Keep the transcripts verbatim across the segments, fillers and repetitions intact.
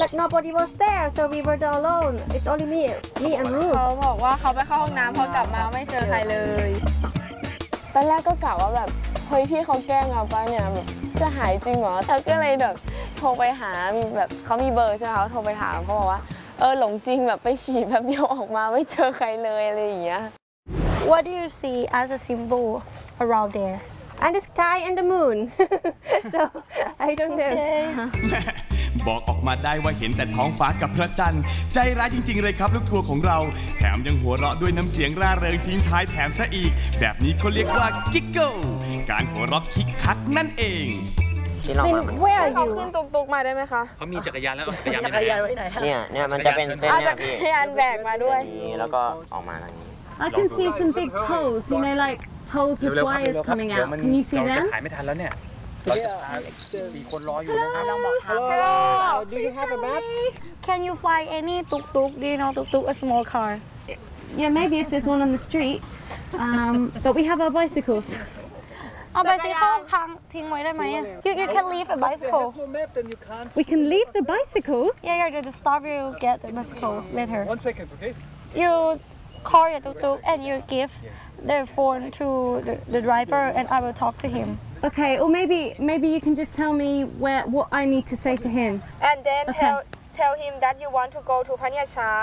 But nobody was there, so we were alone. It's only me, me and Ruth. เขาบอกว่าเขาไปเข้าห้องน้ำพอกลับมาไม่เจอใครเลยตอนแรกก็กะว่าแบบเฮ้ยพี่เขาแกล้งเราปะเนี่ยแบบจะหายจริงเหรอแต่ก็เลยแบบโทรไปหาแบบเขามีเบอร์ใช่ไหมเขาโทรไปถามเขาบอกว่าเออหลงจริงแบบไปฉี่แบบเดียวออกมาไม่เจอใครเลยอะไรอย่างเงี้ย What do you see as a symbol around there? And the sky and the moon. So I don't know. บอกออกมาได้ว่าเห็นแต่ท้องฟ้ากับพระจันทร์ใจร้ายจริงๆเลยครับลูกทัวร์ของเราแถมยังหัวเราะด้วยน้ำเสียงร่าเริงทิ้งท้ายแถมซะอีกแบบนี้เขาเรียกว่ากิกเกิลการหัวเราะคิกคักนั่นเอง Then where are เขาขึ้น you? ตุกๆมาได้ไหมคะเขามีจักรยานแล้วเอาจักรยานไปไหนเนี่ยเนี่ยมันจะเป็นเส้นเอาเนี่จัยกพี่รยานแบกมาด้วยนี้แล้วก็ออกมาทางนี้ I can see some big poles, you know, like poles with wires coming out. Can you see เราจะ them? ขายไม่ทันแล้วเนี่ยเราจะพาสี่คนรออยู่นะครับ Hello. Do you have a map? Can you find any tuk tuk? Do you know tuk tuk? A small car. Yeah, maybe if there's one on the street. Um, but we have our bicycles. เอาไบซิเคิลค้างทิ้งไว้ได้ไหม You you can leave a bicycle. We can leave the bicycles. Yeah, yeah. The staff will get the bicycle later. One second, okay? You call your tuk tuk and you give the phone to the, the driver and I will talk to him. Okay, or maybe maybe you can just tell me where what I need to say to him. and then Okay. tell tell him that you want to go to พะเนียดช้าง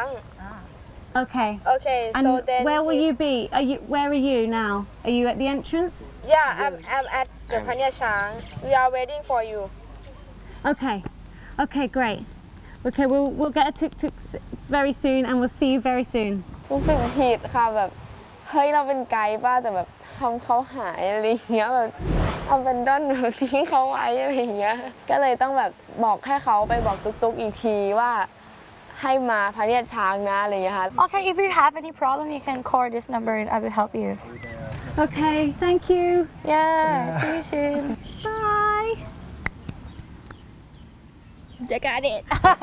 Okay. okay And so then where will he- you be? Are you where are you now? Are you at the entrance? yeah I'm I'm at the พะเนียดช้าง we are waiting for you Okay. Okay, great. Okay, we'll we'll get a tuk tuk very soon and we'll see you very soon. รู้สึกผิดค่ะแบบเฮ้ยเราเป็นไกด์ป้าแต่แบบทำเขาหายอะไรอย่างเงี้ยแบบเอาเป็นด้นแบบทิ้งเขาไว้อะไรอย่างเงี้ยก็เลยต้องแบบบอกให้เขาไปบอกตุ๊กๆอีกทีว่าให้มาพะเนียดช้างนะอะไรอย่างเงี้ยค่ะ Okay, if you have any problem, you can call this number and I will help you. Okay, thank you. Yeah, see you soon. Bye. You got it.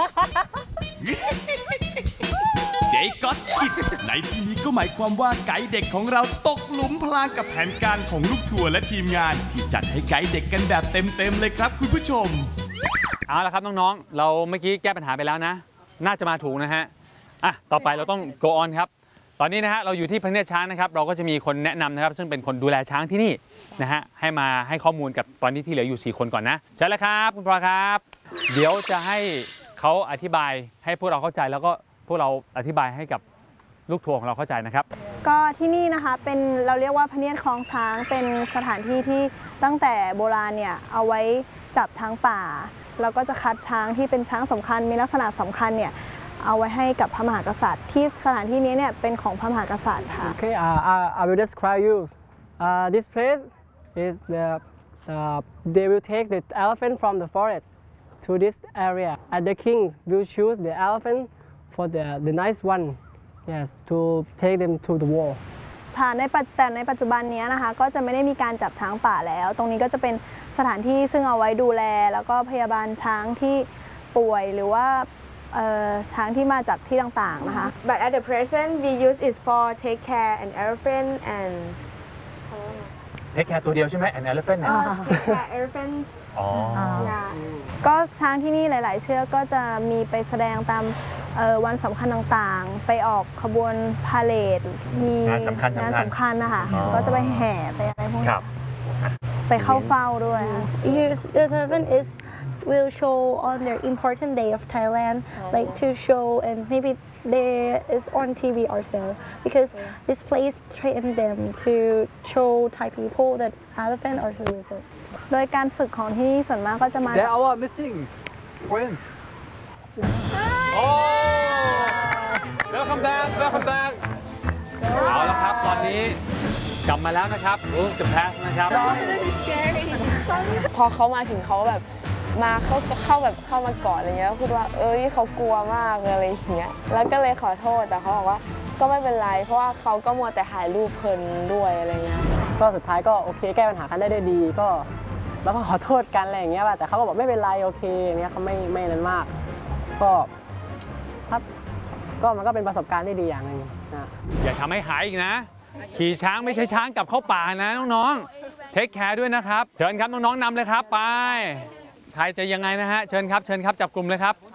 They got it ในที่นี้ก็หมายความว่าไกด์เด็กของเราตกหลุมพรางกับแผนการของลูกทัวร์และทีมงานที่จัดให้ไกด์เด็กกันแบบเต็มๆเลยครับคุณผู้ชมเอาละครับน้องๆเราเมื่อกี้แก้ปัญหาไปแล้วนะน่าจะมาถูกนะฮะอ่ะต่อไปเราต้อง go on ครับตอนนี้นะฮะเราอยู่ที่พะเนียดช้างนะครับเราก็จะมีคนแนะนำนะครับซึ่งเป็นคนดูแลช้างที่นี่นะฮะให้มาให้ข้อมูลกับตอนนี้ที่เหลืออยู่สี่คนก่อนนะใช่แล้วครับคุณพลอยครับ เดี๋ยวจะให้เขาอธิบายให้พวกเราเข้าใจแล้วก็พวกเราอธิบายให้กับลูกทัวร์ของเราเข้าใจนะครับก็ที่นี่นะคะเป็นเราเรียกว่าพะเนียดคลองช้างเป็นสถานที่ที่ตั้งแต่โบราณเนี่ยเอาไว้จับช้างป่าแล้วก็จะคัดช้างที่เป็นช้างสำคัญมีลักษณะสำคัญเนี่ยเอาไว้ให้กับพระมหากษัตริย์ที่สถานที่นี้เนี่ยเป็นของพระมหากษัตริย์ค่ะ Okay, uh, I, I will describe you. Uh, this place is the uh, they will take the elephant from the forest to this area, and the king will choose the elephant for the the nice one, yes, to take them to the wall. ค่ะในปัจแต่ในปัจจุบันนี้นะคะก็จะไม่ได้มีการจับช้างป่าแล้ว ตรงนี้ก็จะเป็นสถานที่ซึ่งเอาไว้ดูแลแล้วก็พยาบาลช้างที่ป่วยหรือว่าช้างที่มาจากที่ต่างๆนะคะ but at the present we use it for take care an elephant and take care ตัวเดียวใช่ไหม an elephant เนี่ย take care elephants อ๋อก็ช้างที่นี่หลายๆเชือกก็จะมีไปแสดงตามวันสำคัญต่างๆไปออกขบวนพาเหรดมีงานสำคัญงานสำคัญนะคะก็จะไปแห่ไปอะไรพวกนี้ไปเข้าเฝ้าด้วยค่ะ The elephant is will show on their important day of Thailand, like to show and maybe there is on T V also because this place train them to show Thai people that elephant are lizards. โดยการฝึกของที่นี่ส่วนมากก็จะมา They are our missing friends. Oh welcome back welcome back เอาละครับตอนนี้กลับมาแล้วนะครับรู้จะแพสนะครับพอเขามาถึงเขาแบบมาเขาเข้าแบบเข้ามากอดอะไรเงี้ยพูดว่าเอ้ยเขากลัวมากอะไรอย่างเงี้ยแล้วก็เลยขอโทษแต่เขาบอกว่าก็ไม่เป็นไรเพราะว่าเขาก็มัวแต่ถ่ายรูปเพลินด้วยอะไรเงี้ยก็สุดท้ายก็โอเคแก้ปัญหากันได้ได้ดีก็แล้วก็ขอโทษกันอะไรอย่างเงี้ยแต่เขาก็บอกไม่เป็นไรโอเคอย่างเงี้ยเขาไม่ไม่นั้นมากก็ครับก็มันก็เป็นประสบการณ์ที่ดีอย่างหนึ่งนะอย่าทำให้หายอีกนะขี่ช้างไม่ใช่ช้างกลับเข้าป่านะน้องๆเทคแคร์ด้วยนะครับเชิญครับน้องๆนำเลยครับไปใครจะยังไงนะฮะเชิญครับเชิญครับจับกลุ่มเลยครับ